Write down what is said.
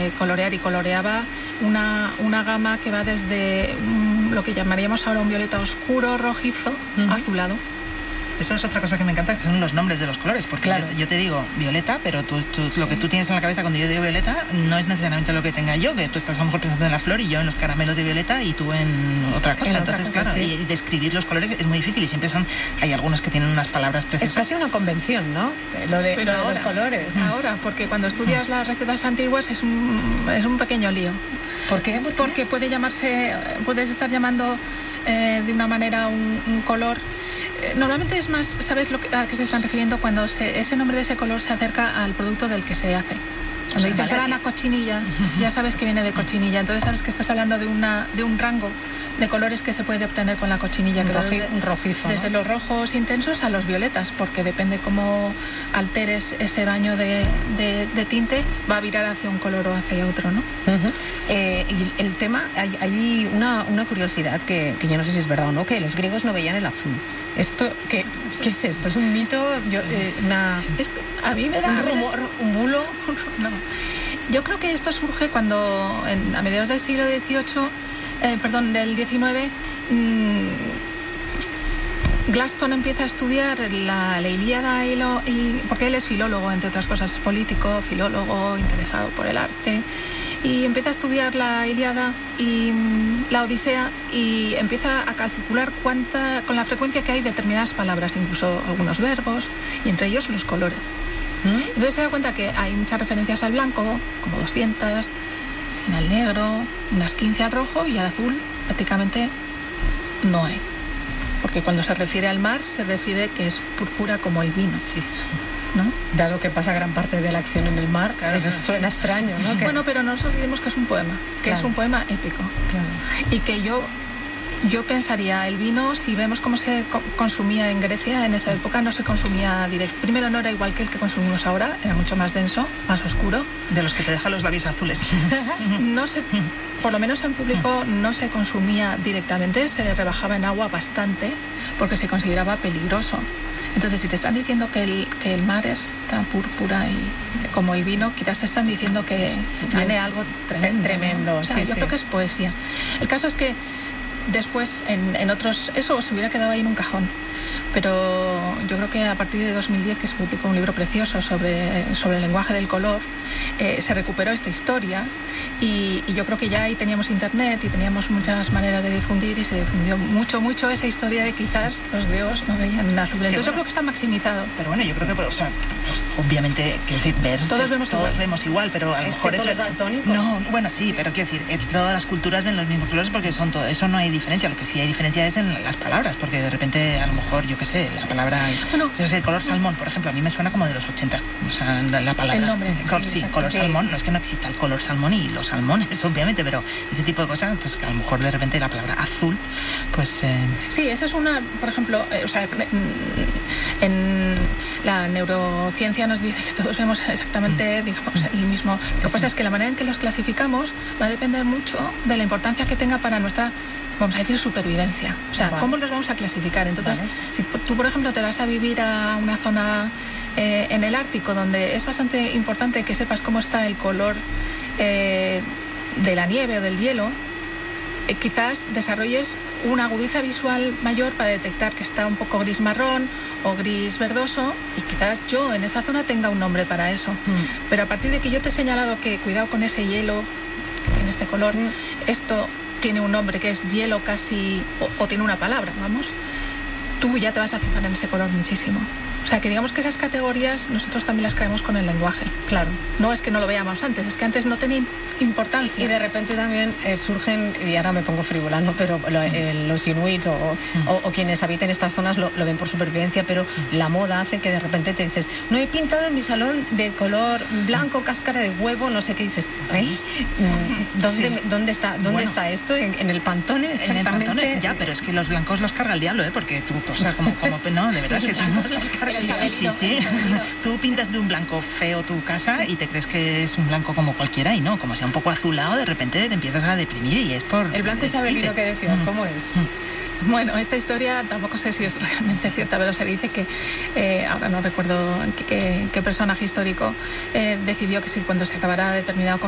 colorear, y coloreaba una gama que va desde lo que llamaríamos ahora un violeta oscuro, rojizo, azulado. Eso es otra cosa que me encanta, que son los nombres de los colores, porque claro, yo te digo violeta, pero sí, lo que tú tienes en la cabeza cuando yo digo violeta no es necesariamente lo que tenga yo, que tú estás a lo mejor pensando en la flor y yo en los caramelos de violeta y tú en otra cosa. Entonces, claro, sí, y describir los colores es muy difícil, y siempre hay algunos que tienen unas palabras preciosas. Es casi una convención, ¿no? Lo de los colores. Ahora, porque cuando estudias las recetas antiguas es un pequeño lío. ¿Por qué? Porque puedes estar llamando de una manera un color. Normalmente es más, ¿sabes a qué se están refiriendo cuando ese nombre de ese color se acerca al producto del que se hace? Cuando dices grana cochinilla, ya sabes que viene de cochinilla, entonces sabes que estás hablando de un rango de colores que se puede obtener con la cochinilla, un rojizo, desde los rojos intensos a los violetas, porque depende cómo alteres ese baño de tinte, va a virar hacia un color o hacia otro, ¿no? Y el tema, hay una curiosidad que yo no sé si es verdad o no, que los griegos no veían el azul. ¿Esto qué es esto? ¿Es un mito? A mí me da un rumor, un bulo. No. Yo creo que esto surge cuando a mediados del siglo XVIII, del XIX, Gladstone empieza a estudiar la Ilíada porque él es filólogo, entre otras cosas, es político, filólogo, interesado por el arte, y empieza a estudiar la Ilíada y la Odisea, y empieza a calcular con la frecuencia que hay determinadas palabras, incluso algunos verbos, y entre ellos los colores. Entonces se da cuenta que hay muchas referencias al blanco, como 200, al negro, unas 15 al rojo, y al azul prácticamente no hay. Porque cuando se refiere al mar, se refiere que es púrpura como el vino. Sí. ¿No? Dado que pasa gran parte de la acción en el mar, claro, eso suena extraño, ¿no? Bueno, pero no nos olvidemos que es un poema, es un poema épico. Claro. Y que yo pensaría, el vino, si vemos cómo se consumía en Grecia en esa época, no se consumía directo. Primero, no era igual que el que consumimos ahora, era mucho más denso, más oscuro. De los que te dejan los labios azules. Por lo menos en público no se consumía directamente, se rebajaba en agua bastante porque se consideraba peligroso. Entonces, si te están diciendo que el mar es tan púrpura y como el vino, quizás te están diciendo que tiene algo tremendo. ¿No? O sea, yo creo que es poesía. El caso es que después, en otros, eso se hubiera quedado ahí en un cajón. Pero yo creo que a partir de 2010, que se publicó un libro precioso sobre el lenguaje del color, se recuperó esta historia, y yo creo que ya ahí teníamos internet y teníamos muchas maneras de difundir, y se difundió mucho esa historia de quizás los griegos no veían azul. Entonces yo creo que está maximizado. Pero bueno, yo creo que, pues, obviamente, quiero decir, todos vemos igual, pero a lo mejor es los daltónicos. No, bueno, sí, pero quiero decir, todas las culturas ven los mismos colores porque son todo. Eso no hay diferencia. Lo que sí hay diferencia es en las palabras, porque de repente, a lo mejor, yo qué sé, la palabra, el color salmón, por ejemplo, a mí me suena como de los 80. O sea, la palabra. El nombre. Color salmón. No es que no exista el color salmón y los salmones, obviamente, pero ese tipo de cosas, entonces que a lo mejor de repente la palabra azul, pues. Sí, esa es una, por ejemplo, en la neurociencia nos dice que todos vemos exactamente, digamos, el mismo. Lo que pasa es que la manera en que los clasificamos va a depender mucho de la importancia que tenga para nuestra, vamos a decir, supervivencia. O sea, ¿cómo los vamos a clasificar? Entonces, si tú, por ejemplo, te vas a vivir a una zona en el Ártico, donde es bastante importante que sepas cómo está el color de la nieve o del hielo, quizás desarrolles una agudeza visual mayor para detectar que está un poco gris marrón o gris verdoso, y quizás yo en esa zona tenga un nombre para eso. Pero a partir de que yo te he señalado que cuidado con ese hielo que tiene este color, esto tiene un nombre que es hielo casi, o tiene una palabra, vamos, tú ya te vas a fijar en ese color muchísimo. O sea, que digamos que esas categorías nosotros también las creamos con el lenguaje. Claro. No es que no lo veamos antes, es que antes no tenían importancia. Y de repente también surgen, y ahora me pongo frívola, ¿no? Pero los inuit o quienes habiten estas zonas lo ven por supervivencia, pero la moda hace que de repente te dices, no he pintado en mi salón de color blanco, cáscara de huevo, no sé qué dices. ¿Dónde está esto? ¿En el Pantone? Exactamente. En el Pantone, ya, pero es que los blancos los carga el diablo, porque tú, o sea, como no, de verdad. Los blancos los carga el diablo. Sí. Tú pintas de un blanco feo tu casa y te crees que es un blanco como cualquiera, y no, como sea un poco azulado, de repente te empiezas a deprimir, y es por... El blanco isabelino que decías, ¿cómo es? Bueno, esta historia tampoco sé si es realmente cierta, pero se dice que, ahora no recuerdo qué personaje histórico decidió que si cuando se acabara determinado